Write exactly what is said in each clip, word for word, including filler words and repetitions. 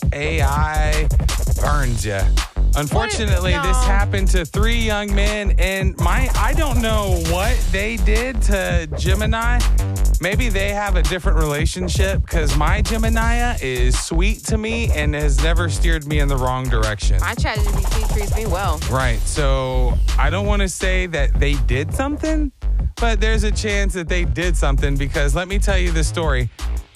A I burns you. Unfortunately, What? No. this happened to three young men, and my I don't know what they did to Gemini. Maybe they have a different relationship because my Gemini is sweet to me and has never steered me in the wrong direction. My ChatGPT treats me well. Right. So I don't want to say that they did something, but there's a chance that they did something because let me tell you the story.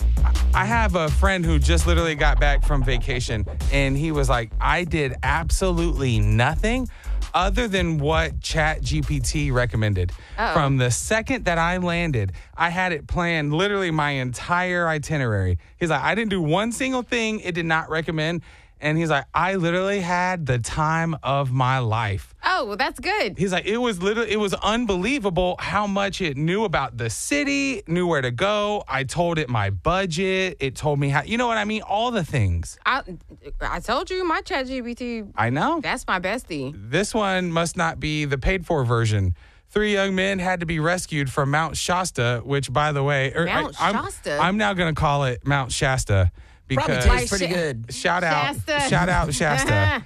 I have a friend who just literally got back from vacation, and he was like, I did absolutely nothing other than what ChatGPT recommended. Uh-oh. From the second that I landed, I had it planned literally my entire itinerary. He's like, I didn't do one single thing it did not recommend. And he's like, I literally had the time of my life. Oh, well, that's good. He's like, it was literally, it was unbelievable how much it knew about the city, knew where to go. I told it my budget. It told me how, you know what I mean? All the things. I I told you, my ChatGPT, I know. that's my bestie. This one must not be the paid for version. Three young men had to be rescued from Mount Shasta, which, by the way, er, Mount I, I'm, Shasta? I'm now going to call it Mount Shasta Probably because tastes pretty Sh- good. shout out, Shasta. shout out Shasta.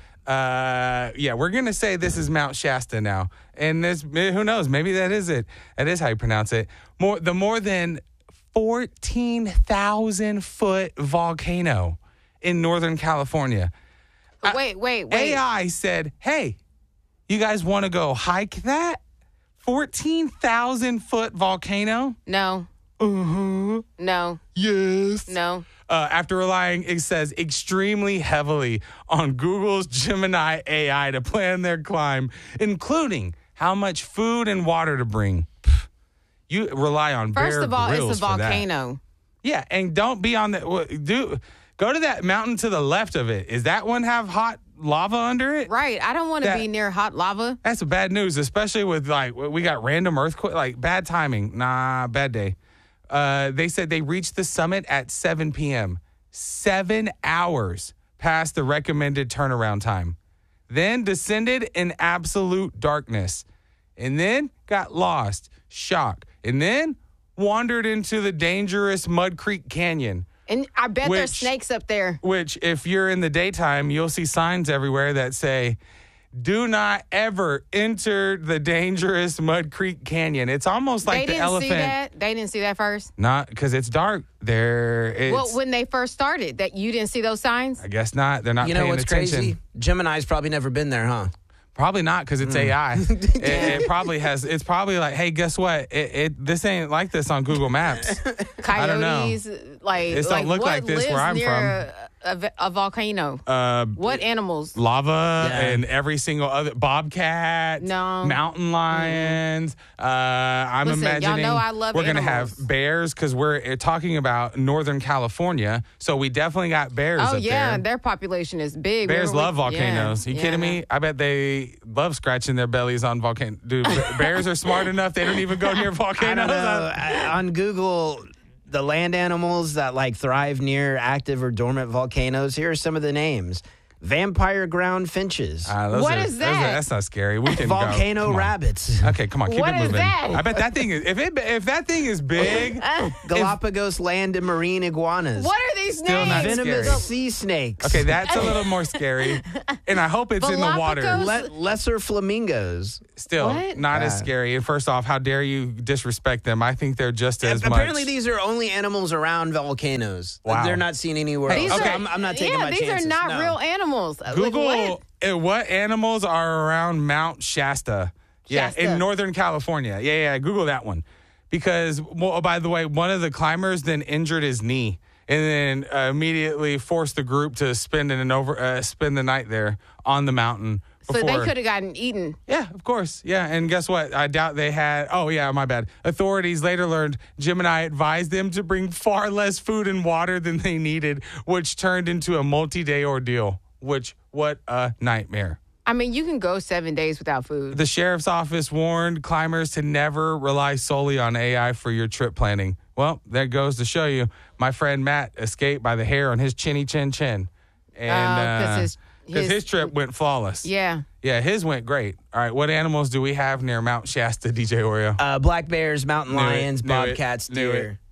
Uh, yeah, we're gonna say this is Mount Shasta now, and this who knows? Maybe that is it. That is how you pronounce it. More the more than fourteen thousand foot volcano in Northern California. Wait, wait, wait. A I said, "Hey, you guys want to go hike that fourteen thousand foot volcano?" No, Uh-huh. no, Yes. no. Uh, after relying, it says, extremely heavily on Google's Gemini A I to plan their climb, including how much food and water to bring. Pff, you rely on First Bear of all, Grylls it's a for that. volcano. Yeah, and don't be on the do. Go to that mountain to the left of it. Is that one have hot lava under it? Right. I don't want to That- be near hot lava. That's bad news, especially with like we got random earthquake, like bad timing. Nah, bad day. Uh, they said they reached the summit at seven p.m. Seven hours past the recommended turnaround time. Then descended in absolute darkness. And then got lost, shocked. And then wandered into the dangerous Mud Creek Canyon. And I bet there's Which- snakes up there. Which, if you're in the daytime, you'll see signs everywhere that say, do not ever enter the dangerous Mud Creek Canyon. It's almost like they the didn't elephant. see that. They didn't see that first. Not because it's dark. There, it's. Well, when they first started, that you didn't see those signs. I guess not. They're not You know paying what's attention. crazy? Gemini's probably never been there, huh? Probably not because it's A I. it, it probably has. It's probably like, hey, guess what? It, it this ain't like this on Google Maps. I don't know. Coyotes, like This like don't look what like this lives where I'm near from. A, a, a volcano. Uh, What animals? lava Yeah. and every single other bobcat, No. mountain lions. Uh, I'm Listen, y'all imagining know I love we're gonna animals. have bears because we're uh, talking about Northern California, so we definitely got bears Oh up yeah, there. their population is big. Bears Remember love we- volcanoes. yeah, you yeah. kidding me? I bet they love scratching their bellies on volcanoes. Dude, bears are smart enough; they don't even go near I volcanoes. don't know. I- On Google, the land animals that like thrive near active or dormant volcanoes, here are some of the names. Vampire ground finches. Ah, those What are- is those are- that? that's not scary. We can go. Volcano Come on. rabbits. Okay, come on, keep What it is moving. that? I bet that thing is if it if that thing is big. Galapagos land and marine iguanas. What are these Still names? not Venomous scary. sea snakes. Okay, that's a little more scary, and I hope it's in the water. Galapagos? Le- lesser flamingos. Still, What? not as Yeah. scary. And first off, how dare you disrespect them? I think they're just as much. Apparently, these are only animals around volcanoes. Wow. They're not seen anywhere Hey, else. These okay. are, I'm, I'm not taking yeah, my these chances. are not no. real animals. Like, Google what? uh, what animals are around Mount Shasta. Yeah, Shasta. in Northern California. Yeah, yeah. Google that one because, well, oh, by the way, one of the climbers then injured his knee and then uh, immediately forced the group to spend an over uh, spend the night there on the mountain. So they before- could have gotten eaten. Yeah, of course. Yeah, and guess what? I doubt they had. Oh, yeah, my bad. Authorities later learned Gemini advised them to bring far less food and water than they needed, which turned into a multi-day ordeal. Which, what a nightmare. I mean, you can go seven days without food. The sheriff's office warned climbers to never rely solely on A I for your trip planning. Well, that goes to show you. My friend Matt escaped by the hair on his chinny chin chin. And Oh, 'cause uh, his- 'cause his his- trip went flawless. Yeah. Yeah, his went great. All right, what animals do we have near Mount Shasta, D J Oreo? Uh, black bears, mountain Knew it, lions, knew it, bobcats, knew deer. it.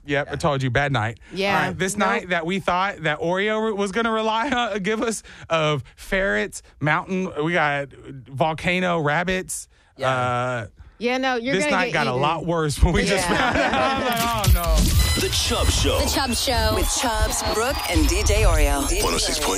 Yep, I told you, bad night. Yeah. All right, this Nope. night that we thought that Oreo was going to rely on, give us of ferrets, mountain, we got volcano rabbits. Yeah. Uh, Yeah, no, you're this gonna night get got eaten. a lot worse when we just Yeah. found out. I'm like, oh no. The Chubb Show. The Chubb Show with Chubbs, Brooke, and D J Oreo. one oh six point